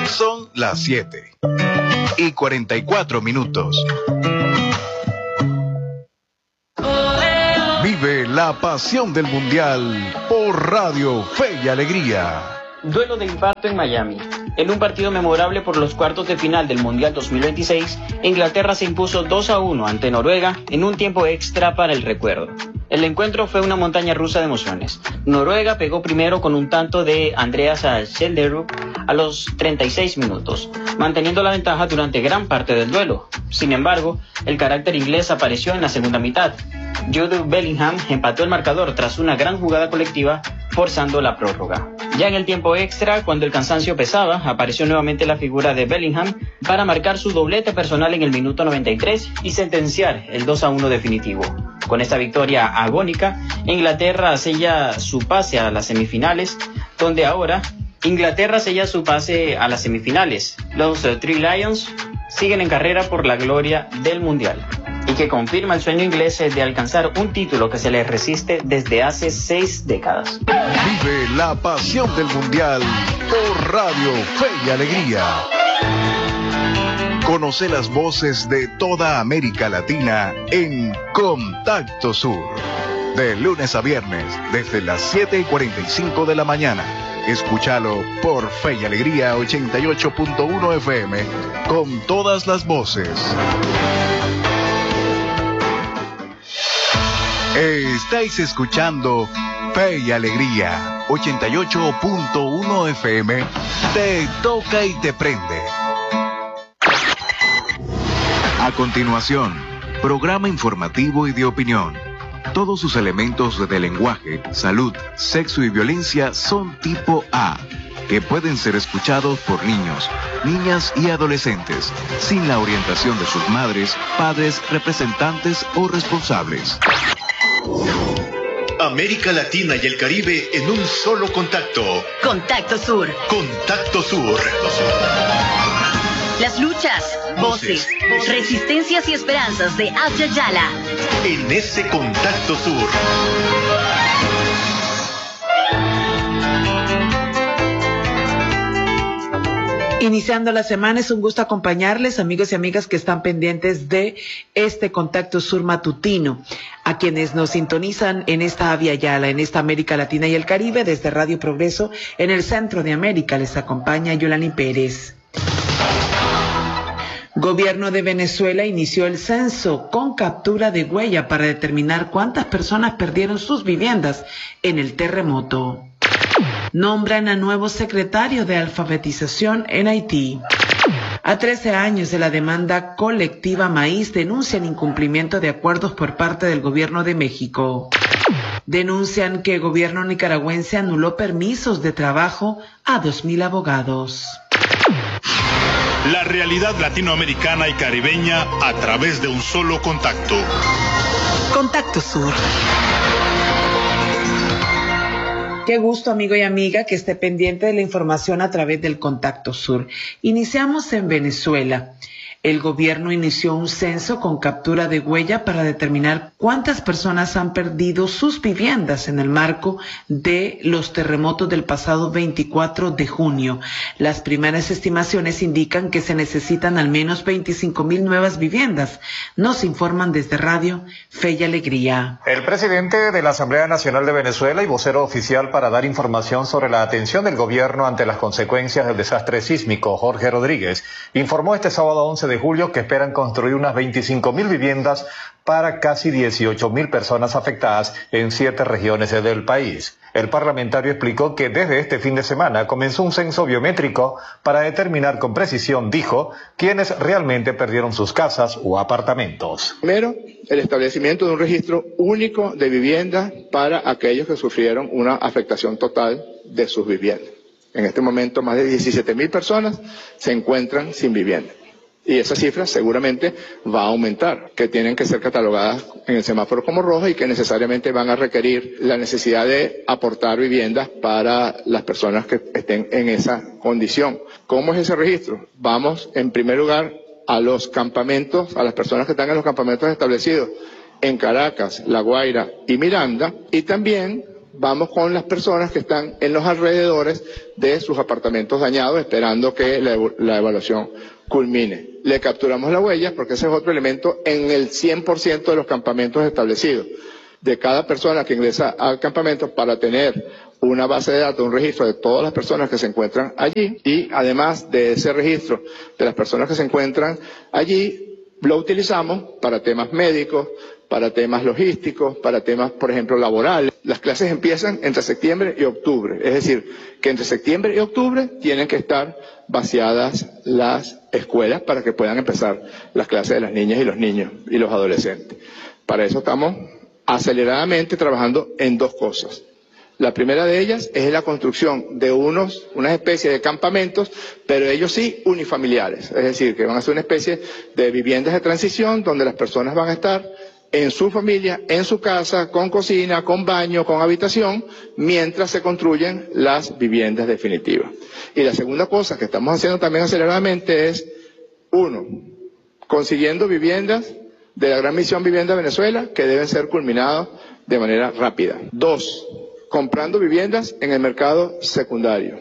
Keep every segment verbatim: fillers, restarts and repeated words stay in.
Son las siete y cuarenta y cuatro minutos. Vive la pasión del Mundial por Radio Fe y Alegría. Duelo de impacto en Miami. En un partido memorable por los cuartos de final del Mundial dos mil veintiséis, Inglaterra se impuso dos a uno ante Noruega en un tiempo extra para el recuerdo. El encuentro fue una montaña rusa de emociones. Noruega pegó primero con un tanto de Andreas Schjelderup a los treinta y seis minutos, manteniendo la ventaja durante gran parte del duelo. Sin embargo, el carácter inglés apareció en la segunda mitad. Jude Bellingham empató el marcador tras una gran jugada colectiva, forzando la prórroga. Ya en el tiempo extra, cuando el cansancio pesaba, apareció nuevamente la figura de Bellingham para marcar su doblete personal en el minuto noventa y tres y sentenciar el dos a uno definitivo. Con esta victoria agónica, Inglaterra sella su pase a las semifinales, donde ahora Inglaterra sella su pase a las semifinales. Los uh, Three Lions siguen en carrera por la gloria del Mundial, y que confirma el sueño inglés de alcanzar un título que se les resiste desde hace seis décadas. Vive la pasión del Mundial por Radio Fe y Alegría. Conoce las voces de toda América Latina en Contacto Sur. De lunes a viernes, desde las siete y cuarenta y cinco de la mañana. Escúchalo por Fe y Alegría ochenta y ocho punto uno F M, con todas las voces. Estáis escuchando Fe y Alegría ochenta y ocho punto uno F M. Te toca y te prende. A continuación, programa informativo y de opinión. Todos sus elementos de lenguaje, salud, sexo y violencia son tipo A, que pueden ser escuchados por niños, niñas y adolescentes, sin la orientación de sus madres, padres, representantes o responsables. América Latina y el Caribe en un solo contacto. Contacto Sur. Contacto Sur. Las luchas, voces, voces, resistencias y esperanzas de Abya Yala. En ese Contacto Sur. Iniciando la semana, es un gusto acompañarles, amigos y amigas que están pendientes de este Contacto Sur matutino, a quienes nos sintonizan en esta Abya Yala, en esta América Latina y el Caribe, desde Radio Progreso, en el centro de América. Les acompaña Yolani Pérez. Gobierno de Venezuela inició el censo con captura de huella para determinar cuántas personas perdieron sus viviendas en el terremoto. Nombran a nuevo secretario de alfabetización en Haití. A trece años de la demanda colectiva Maíz, denuncian incumplimiento de acuerdos por parte del gobierno de México. Denuncian que el gobierno nicaragüense anuló permisos de trabajo a dos mil abogados. La realidad latinoamericana y caribeña a través de un solo contacto. Contacto Sur. Qué gusto, amigo y amiga, que esté pendiente de la información a través del Contacto Sur. Iniciamos en Venezuela. El gobierno inició un censo con captura de huella para determinar cuántas personas han perdido sus viviendas en el marco de los terremotos del pasado veinticuatro de junio. Las primeras estimaciones indican que se necesitan al menos veinticinco mil nuevas viviendas. Nos informan desde Radio Fe y Alegría. El presidente de la Asamblea Nacional de Venezuela y vocero oficial para dar información sobre la atención del gobierno ante las consecuencias del desastre sísmico, Jorge Rodríguez, informó este sábado once de julio que esperan construir unas veinticinco mil viviendas para casi dieciocho mil personas afectadas en siete regiones del país. El parlamentario explicó que desde este fin de semana comenzó un censo biométrico para determinar con precisión, dijo, quiénes realmente perdieron sus casas o apartamentos. Primero, el establecimiento de un registro único de viviendas para aquellos que sufrieron una afectación total de sus viviendas. En este momento, más de diecisiete mil personas se encuentran sin vivienda. Y esa cifra seguramente va a aumentar, que tienen que ser catalogadas en el semáforo como rojas y que necesariamente van a requerir la necesidad de aportar viviendas para las personas que estén en esa condición. ¿Cómo es ese registro? Vamos, en primer lugar, a los campamentos, a las personas que están en los campamentos establecidos en Caracas, La Guaira y Miranda, y también vamos con las personas que están en los alrededores de sus apartamentos dañados, esperando que la, la evaluación culmine. Le capturamos la huella, porque ese es otro elemento en el cien por ciento de los campamentos establecidos. De cada persona que ingresa al campamento, para tener una base de datos, un registro de todas las personas que se encuentran allí, y además de ese registro de las personas que se encuentran allí, lo utilizamos para temas médicos, para temas logísticos, para temas, por ejemplo, laborales. Las clases empiezan entre septiembre y octubre, es decir, que entre septiembre y octubre tienen que estar vaciadas las escuelas para que puedan empezar las clases de las niñas y los niños y los adolescentes. Para eso estamos aceleradamente trabajando en dos cosas. La primera de ellas es la construcción de unos, una especie de campamentos, pero ellos sí unifamiliares, es decir, que van a ser una especie de viviendas de transición donde las personas van a estar en su familia, en su casa, con cocina, con baño, con habitación, mientras se construyen las viviendas definitivas. Y la segunda cosa que estamos haciendo también aceleradamente es, uno, consiguiendo viviendas de la Gran Misión Vivienda Venezuela, que deben ser culminadas de manera rápida. Dos, comprando viviendas en el mercado secundario.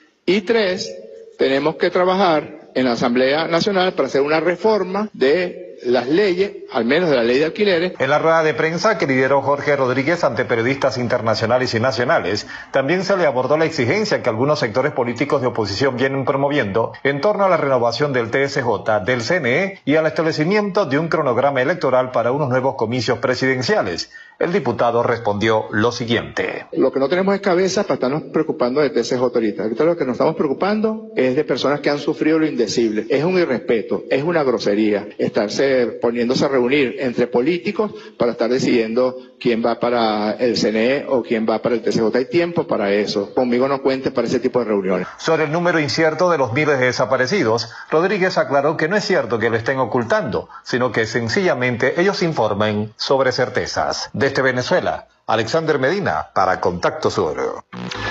Y tres, tenemos que trabajar en la Asamblea Nacional para hacer una reforma de las leyes, al menos de la ley de alquileres. En la rueda de prensa que lideró Jorge Rodríguez ante periodistas internacionales y nacionales, también se le abordó la exigencia que algunos sectores políticos de oposición vienen promoviendo en torno a la renovación del T S J, del C N E y al establecimiento de un cronograma electoral para unos nuevos comicios presidenciales. El diputado respondió lo siguiente. Lo que no tenemos es cabeza para estarnos preocupando de T S J ahorita. Ahorita lo que nos estamos preocupando es de personas que han sufrido lo indecible. Es un irrespeto, es una grosería estarse poniéndose a reunir entre políticos para estar decidiendo quién va para el C N E o quién va para el T S J. Hay tiempo para eso. Conmigo no cuentes para ese tipo de reuniones. Sobre el número incierto de los miles de desaparecidos, Rodríguez aclaró que no es cierto que lo estén ocultando, sino que sencillamente ellos informan sobre certezas. Desde Venezuela, Alexander Medina para Contacto Sur.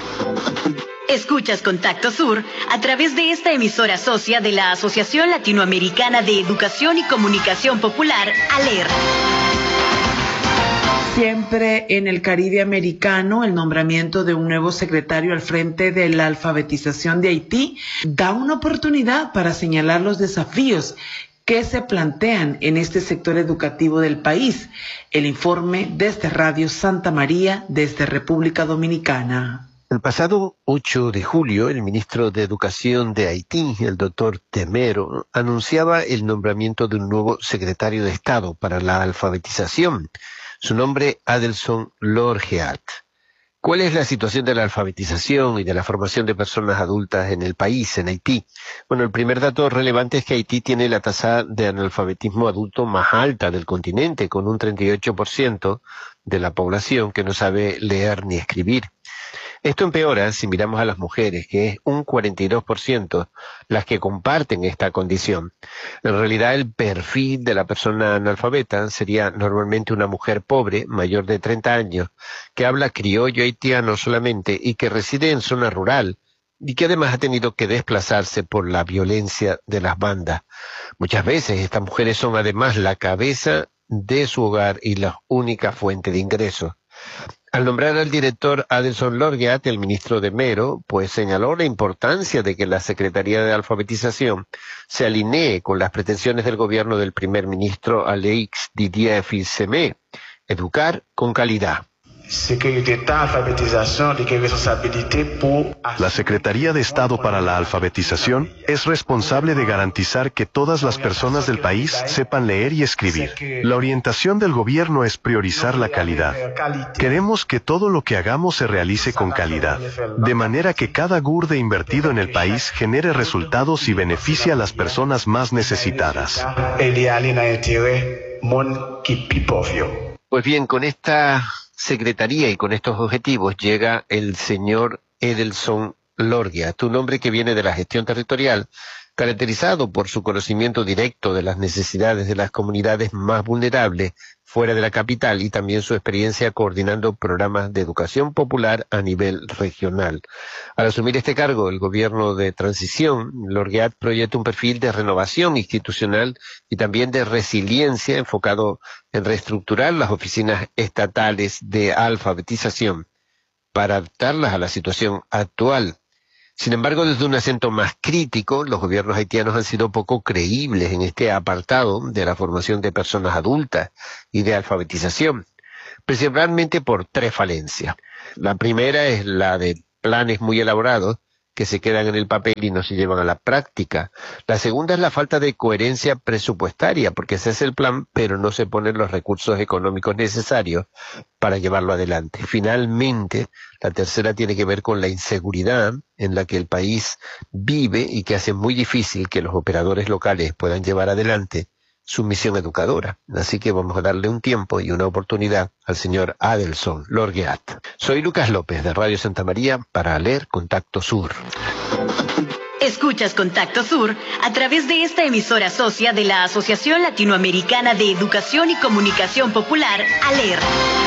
Escuchas Contacto Sur a través de esta emisora socia de la Asociación Latinoamericana de Educación y Comunicación Popular, ALER. Siempre en el Caribe americano, el nombramiento de un nuevo secretario al frente de la alfabetización de Haití da una oportunidad para señalar los desafíos que se plantean en este sector educativo del país. El informe desde Radio Santa María, desde República Dominicana. El pasado ocho de julio, el ministro de Educación de Haití, el doctor Temero, anunciaba el nombramiento de un nuevo secretario de Estado para la alfabetización. Su nombre, Adelson Lorgeat. ¿Cuál es la situación de la alfabetización y de la formación de personas adultas en el país, en Haití? Bueno, el primer dato relevante es que Haití tiene la tasa de analfabetismo adulto más alta del continente, con un treinta y ocho por ciento de la población que no sabe leer ni escribir. Esto empeora si miramos a las mujeres, que es un cuarenta y dos por ciento las que comparten esta condición. En realidad, el perfil de la persona analfabeta sería normalmente una mujer pobre, mayor de treinta años, que habla criollo haitiano solamente y que reside en zona rural, y que además ha tenido que desplazarse por la violencia de las bandas. Muchas veces estas mujeres son además la cabeza de su hogar y la única fuente de ingresos. Al nombrar al director Adelson Lorgeat, el ministro de Mero, pues señaló la importancia de que la Secretaría de Alfabetización se alinee con las pretensiones del gobierno del primer ministro Aleix Didier Fils-Aimé, educar con calidad. La Secretaría de Estado para la Alfabetización es responsable de garantizar que todas las personas del país sepan leer y escribir. La orientación del gobierno es priorizar la calidad. Queremos que todo lo que hagamos se realice con calidad, de manera que cada gurde invertido en el país genere resultados y beneficie a las personas más necesitadas. Pues bien, con esta secretaría y con estos objetivos llega el señor Adelson Lorgeat, un hombre que viene de la gestión territorial, caracterizado por su conocimiento directo de las necesidades de las comunidades más vulnerables fuera de la capital y también su experiencia coordinando programas de educación popular a nivel regional. Al asumir este cargo, el gobierno de transición, Lorgeat proyecta un perfil de renovación institucional y también de resiliencia enfocado en reestructurar las oficinas estatales de alfabetización. para adaptarlas a la situación actual. Sin embargo, desde un acento más crítico, los gobiernos haitianos han sido poco creíbles en este apartado de la formación de personas adultas y de alfabetización, principalmente por tres falencias. La primera es la de planes muy elaborados que se quedan en el papel y no se llevan a la práctica. La segunda es la falta de coherencia presupuestaria, porque se hace el plan, pero no se ponen los recursos económicos necesarios para llevarlo adelante. Finalmente, la tercera tiene que ver con la inseguridad en la que el país vive y que hace muy difícil que los operadores locales puedan llevar adelante su misión educadora. Así que vamos a darle un tiempo y una oportunidad al señor Adelson Lorgueat. Soy Lucas López de Radio Santa María para leer Contacto Sur. Escuchas Contacto Sur a través de esta emisora socia de la Asociación Latinoamericana de Educación y Comunicación Popular, ALER.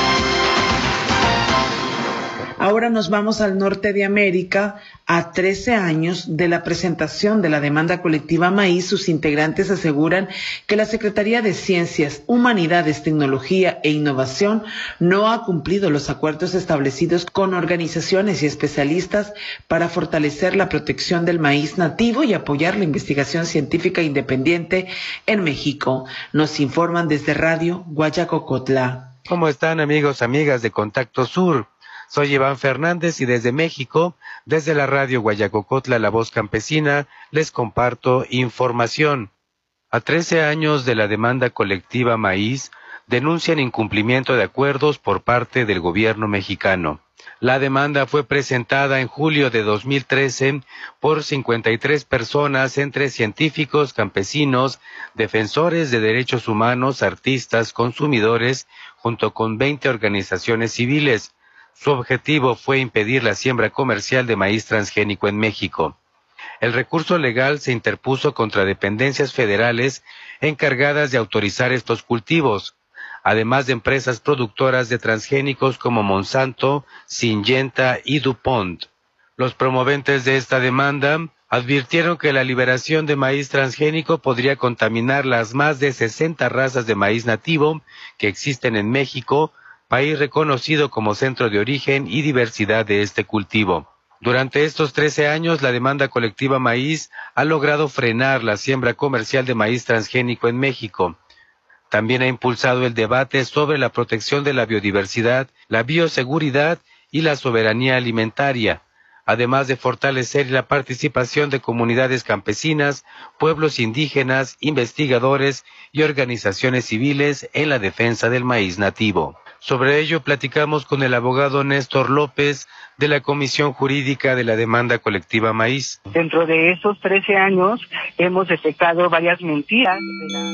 Ahora nos vamos al norte de América. A trece años de la presentación de la demanda colectiva Maíz, sus integrantes aseguran que la Secretaría de Ciencias, Humanidades, Tecnología e Innovación no ha cumplido los acuerdos establecidos con organizaciones y especialistas para fortalecer la protección del maíz nativo y apoyar la investigación científica independiente en México. Nos informan desde Radio Guayacocotla. ¿Cómo están, amigos, amigas de Contacto Sur? Soy Iván Fernández y desde México, desde la radio Guayacocotla, La Voz Campesina, les comparto información. A trece años de la demanda colectiva Maíz, denuncian incumplimiento de acuerdos por parte del gobierno mexicano. La demanda fue presentada en julio de dos mil trece por cincuenta y tres personas, entre científicos, campesinos, defensores de derechos humanos, artistas, consumidores, junto con veinte organizaciones civiles. Su objetivo fue impedir la siembra comercial de maíz transgénico en México. El recurso legal se interpuso contra dependencias federales encargadas de autorizar estos cultivos, además de empresas productoras de transgénicos como Monsanto, Syngenta y DuPont. Los promoventes de esta demanda advirtieron que la liberación de maíz transgénico podría contaminar las más de sesenta razas de maíz nativo que existen en México, país reconocido como centro de origen y diversidad de este cultivo. Durante estos trece años, la demanda colectiva Maíz ha logrado frenar la siembra comercial de maíz transgénico en México. También ha impulsado el debate sobre la protección de la biodiversidad, la bioseguridad y la soberanía alimentaria, además de fortalecer la participación de comunidades campesinas, pueblos indígenas, investigadores y organizaciones civiles en la defensa del maíz nativo. Sobre ello platicamos con el abogado Néstor López de la Comisión Jurídica de la Demanda Colectiva Maíz. Dentro de esos trece años hemos detectado varias mentiras. De la...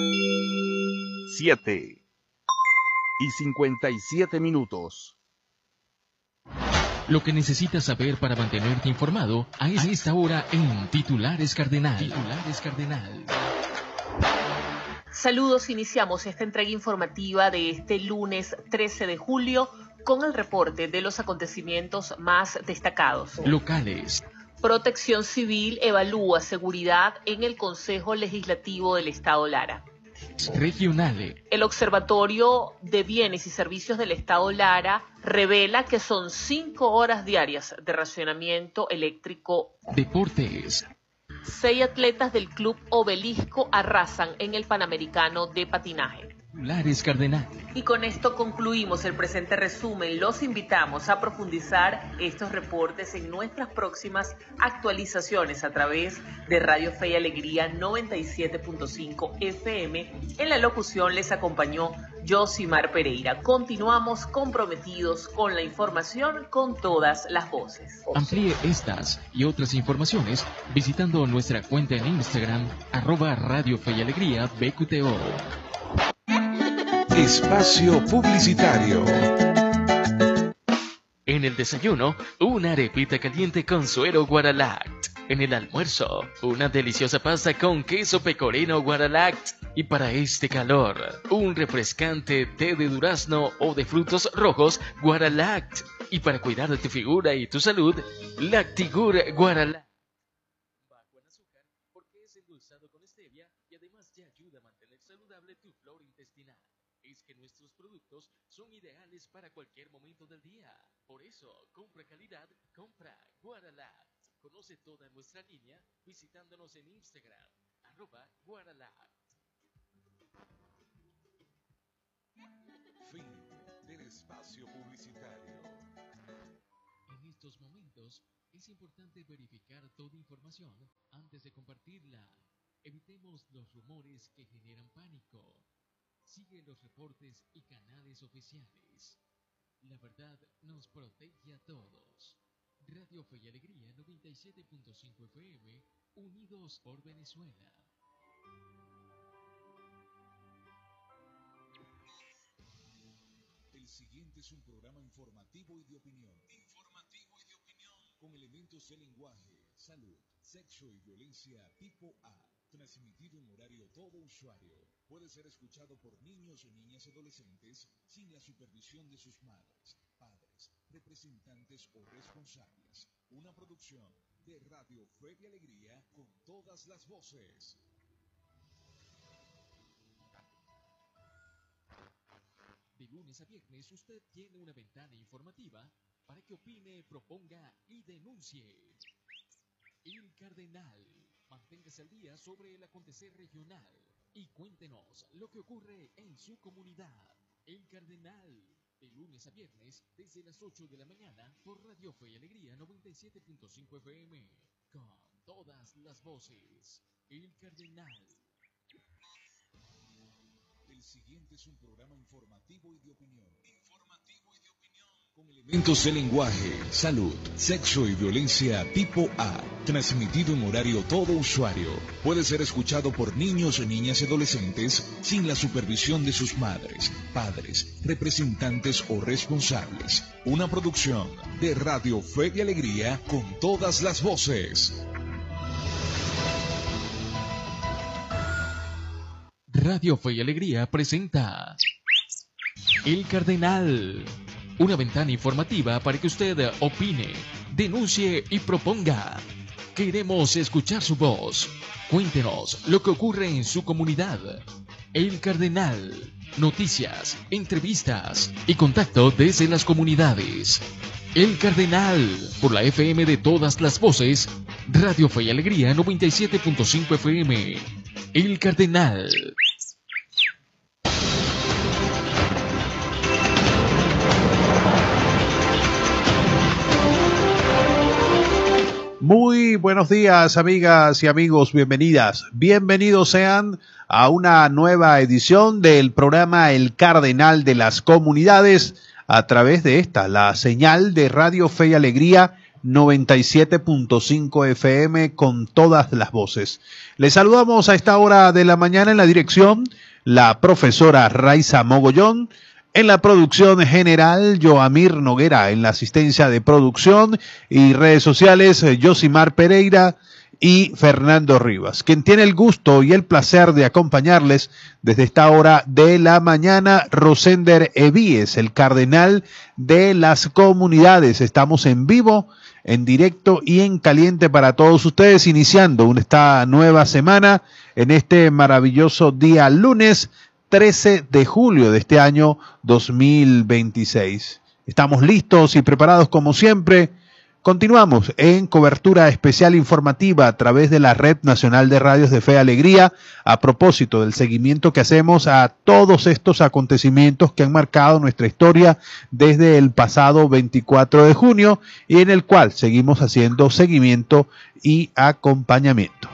Siete y cincuenta y siete minutos. Lo que necesitas saber para mantenerte informado a esta hora en Titulares Cardenal. Titulares Cardenal. Saludos, iniciamos esta entrega informativa de este lunes trece de julio con el reporte de los acontecimientos más destacados. Locales. Protección Civil evalúa seguridad en el Consejo Legislativo del Estado Lara. Regionales. El Observatorio de Bienes y Servicios del Estado Lara revela que son cinco horas diarias de racionamiento eléctrico. Deportes. Seis atletas del Club Obelisco arrasan en el Panamericano de Patinaje. Titulares Cardenal. Y con esto concluimos el presente resumen. Los invitamos a profundizar estos reportes en nuestras próximas actualizaciones a través de Radio Fe y Alegría noventa y siete punto cinco F M. En la locución les acompañó Josimar Pereira. Continuamos comprometidos con la información con todas las voces. Amplíe estas y otras informaciones visitando nuestra cuenta en Instagram, arroba Radio Fe y Alegría B Q T O. Espacio publicitario. En el desayuno, una arepita caliente con suero Guaralact. En el almuerzo, una deliciosa pasta con queso pecorino Guaralact. Y para este calor, un refrescante té de durazno o de frutos rojos Guaralact. Y para cuidar de tu figura y tu salud, Lactigur Guaralact. Bajo en azúcar porque es endulzado con stevia y además te ayuda a mantener saludable tu flora intestinal. es que nuestros productos son ideales para cualquier momento del día. Por eso, compra calidad, compra Guaralact. Conoce toda nuestra línea visitándonos en Instagram, arroba Guaralact. Fin del espacio publicitario. En estos momentos es importante verificar toda información antes de compartirla. Evitemos los rumores que generan pánico. Sigue los reportes y canales oficiales. La verdad nos protege a todos. Radio Fe y Alegría noventa y siete punto cinco F M, unidos por Venezuela. El siguiente es un programa informativo y de opinión. Informativo y de opinión. Con elementos de lenguaje, salud, sexo y violencia tipo A. Transmitido en horario todo usuario. Puede ser escuchado por niños o niñas adolescentes sin la supervisión de sus madres, padres, representantes o responsables. Una producción de Radio Fe y Alegría con todas las voces. De lunes a viernes usted tiene una ventana informativa para que opine, proponga y denuncie. El Cardenal. Manténgase al día sobre el acontecer regional y cuéntenos lo que ocurre en su comunidad. El Cardenal, de lunes a viernes, desde las ocho de la mañana, por Radio Fe y Alegría noventa y siete punto cinco F M, con todas las voces. El Cardenal. El siguiente es un programa informativo y de opinión. Informativo y de opinión. Con elementos de lenguaje, salud, sexo y violencia tipo A. Transmitido en horario todo usuario. Puede ser escuchado por niños, niñas y adolescentes sin la supervisión de sus madres, padres, representantes o responsables. Una producción de Radio Fe y Alegría con todas las voces. Radio Fe y Alegría presenta El Cardenal, una ventana informativa para que usted opine, denuncie y proponga. Queremos escuchar su voz. Cuéntenos lo que ocurre en su comunidad. El Cardenal, noticias, entrevistas y contacto desde las comunidades. El Cardenal, por la F M de todas las voces, Radio Fe y Alegría noventa y siete punto cinco F M. El Cardenal. Muy buenos días, amigas y amigos, bienvenidas. Bienvenidos sean a una nueva edición del programa El Cardenal de las Comunidades a través de esta, la señal de Radio Fe y Alegría noventa y siete punto cinco F M con todas las voces. Les saludamos a esta hora de la mañana en la dirección, la profesora Raiza Mogollón. En la producción general, Joamir Noguera. En la asistencia de producción y redes sociales, Yosimar Pereira y Fernando Rivas. Quien tiene el gusto y el placer de acompañarles desde esta hora de la mañana, Rosender Evíes, el cardenal de las comunidades. Estamos en vivo, en directo y en caliente para todos ustedes, iniciando esta nueva semana en este maravilloso día lunes trece de julio de este año dos mil veintiséis. Estamos listos y preparados como siempre. Continuamos en cobertura especial informativa a través de la Red Nacional de Radios de Fe y Alegría a propósito del seguimiento que hacemos a todos estos acontecimientos que han marcado nuestra historia desde el pasado veinticuatro de junio y en el cual seguimos haciendo seguimiento y acompañamiento.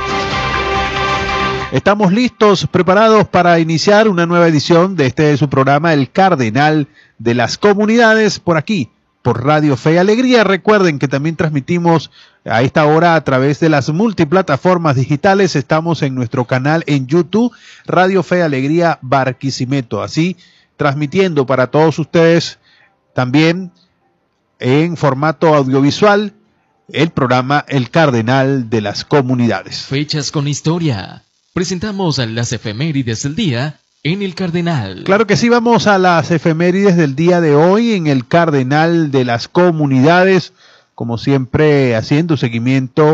Estamos listos, preparados para iniciar una nueva edición de este su programa El Cardenal de las Comunidades por aquí, por Radio Fe y Alegría. Recuerden que también transmitimos a esta hora a través de las multiplataformas digitales. Estamos en nuestro canal en YouTube, Radio Fe y Alegría Barquisimeto, así transmitiendo para todos ustedes también en formato audiovisual el programa El Cardenal de las Comunidades. Fechas con historia. Presentamos a las efemérides del día en El Cardenal. Claro que sí, vamos a las efemérides del día de hoy en El Cardenal de las Comunidades, como siempre haciendo seguimiento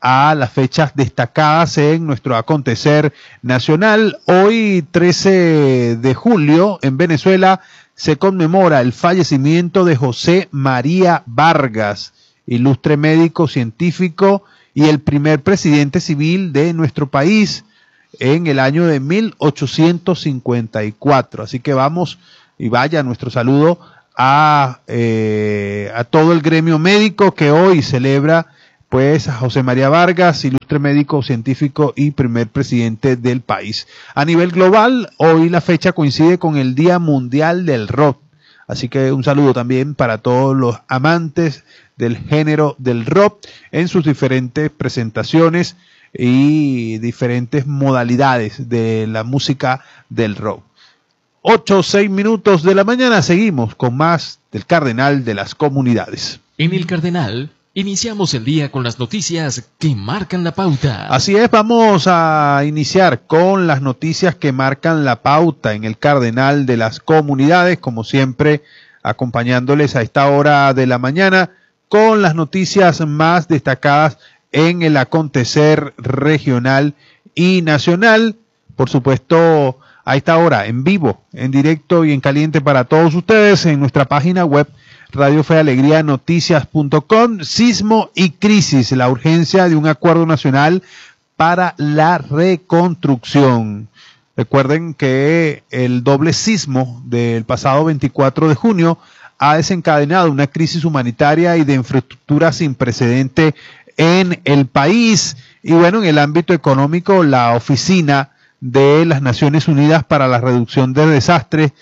a las fechas destacadas en nuestro acontecer nacional. Hoy, trece de julio, en Venezuela se conmemora el fallecimiento de José María Vargas, ilustre médico científico y el primer presidente civil de nuestro país en el año de mil ochocientos cincuenta y cuatro. Así que vamos y vaya nuestro saludo a, eh, a todo el gremio médico que hoy celebra pues a José María Vargas, ilustre médico científico y primer presidente del país. A nivel global, hoy la fecha coincide con el Día Mundial del Rock. Así que un saludo también para todos los amantes del género del rock en sus diferentes presentaciones y diferentes modalidades de la música del rock. Ocho o seis minutos de la mañana, seguimos con más del Cardenal de las Comunidades. En el Cardenal iniciamos el día con las noticias que marcan la pauta. Así es, vamos a iniciar con las noticias que marcan la pauta en el Cardenal de las Comunidades, como siempre acompañándoles a esta hora de la mañana con las noticias más destacadas en el acontecer regional y nacional. Por supuesto, a esta hora en vivo, en directo y en caliente para todos ustedes en nuestra página web Radio Fe Alegría Noticias punto com. Sismo y crisis, la urgencia de un acuerdo nacional para la reconstrucción. Recuerden que el doble sismo del pasado veinticuatro de junio ha desencadenado una crisis humanitaria y de infraestructura sin precedente en el país. Y bueno, en el ámbito económico, la Oficina de las Naciones Unidas para la Reducción de Desastres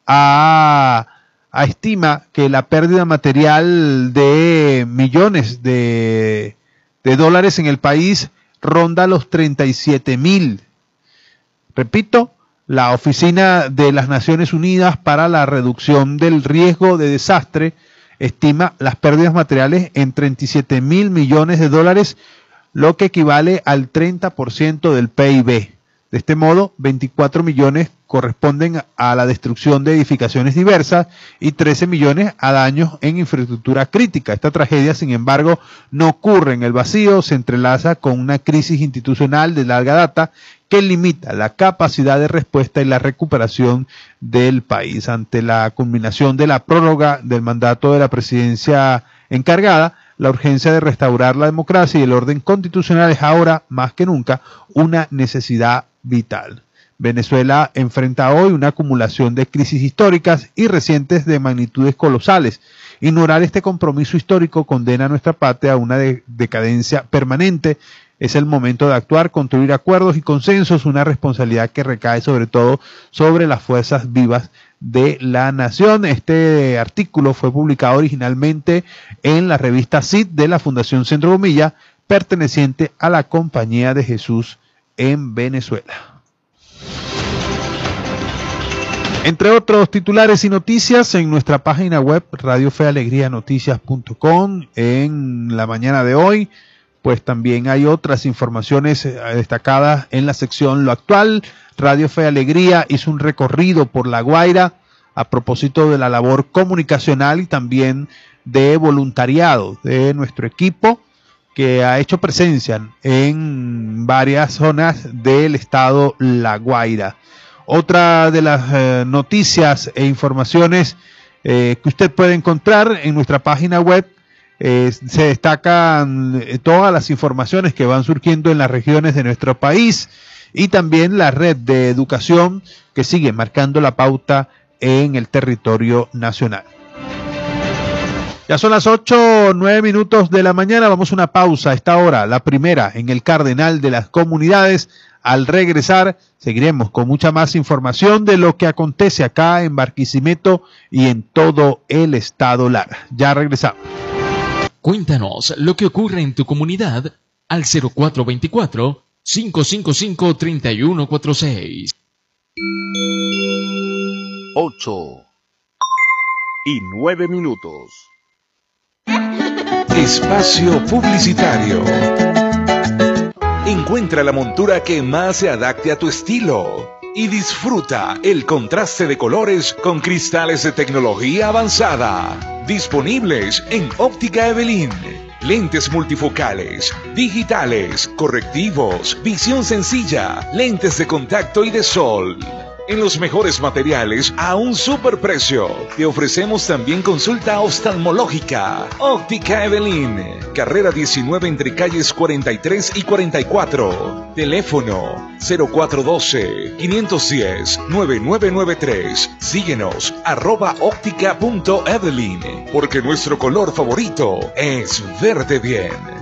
ha A estima que la pérdida material de millones de, de dólares en el país ronda los treinta y siete mil. Repito, la Oficina de las Naciones Unidas para la Reducción del Riesgo de Desastre estima las pérdidas materiales en treinta y siete mil millones de dólares, lo que equivale al treinta por ciento del P I B. De este modo, veinticuatro millones corresponden a la destrucción de edificaciones diversas y trece millones a daños en infraestructura crítica. Esta tragedia, sin embargo, no ocurre en el vacío, se entrelaza con una crisis institucional de larga data que limita la capacidad de respuesta y la recuperación del país. Ante la culminación de la prórroga del mandato de la presidencia encargada, la urgencia de restaurar la democracia y el orden constitucional es ahora, más que nunca, una necesidad vital. Venezuela enfrenta hoy una acumulación de crisis históricas y recientes de magnitudes colosales. Ignorar este compromiso histórico condena a nuestra patria a una de- decadencia permanente. Es el momento de actuar, construir acuerdos y consensos, una responsabilidad que recae sobre todo sobre las fuerzas vivas de la nación. Este artículo fue publicado originalmente en la revista C I D de la Fundación Centro Gomilla, perteneciente a la Compañía de Jesús en Venezuela. Entre otros titulares y noticias en nuestra página web Radio Fe Alegría Noticias punto com en la mañana de hoy, pues también hay otras informaciones destacadas en la sección Lo Actual. Radio Fe Alegría hizo un recorrido por La Guaira a propósito de la labor comunicacional y también de voluntariado de nuestro equipo, que ha hecho presencia en varias zonas del estado La Guaira. Otra de las eh, noticias e informaciones eh, que usted puede encontrar en nuestra página web, eh, se destacan eh, todas las informaciones que van surgiendo en las regiones de nuestro país y también la red de educación que sigue marcando la pauta en el territorio nacional. Ya son las ocho, nueve minutos de la mañana, vamos a una pausa a esta hora, la primera en el Cardenal de las Comunidades. Al regresar, seguiremos con mucha más información de lo que acontece acá en Barquisimeto y en todo el estado Lara. Ya regresamos. Cuéntanos lo que ocurre en tu comunidad al cero cuatro dos cuatro, cinco cinco cinco, tres uno cuatro seis. Ocho y nueve minutos. Espacio Publicitario. Encuentra la montura que más se adapte a tu estilo y disfruta el contraste de colores con cristales de tecnología avanzada. Disponibles en Óptica Evelyn. lentes multifocales, digitales, correctivos, visión sencilla, lentes de contacto y de sol. En los mejores materiales a un superprecio. Te ofrecemos también consulta oftalmológica. Óptica Evelyn. Carrera diecinueve entre calles cuarenta y tres y cuarenta y cuatro. Teléfono cero cuatro uno dos, cinco uno cero, nueve nueve nueve tres. Síguenos arroba óptica punto evelyn. Porque nuestro color favorito es verde bien.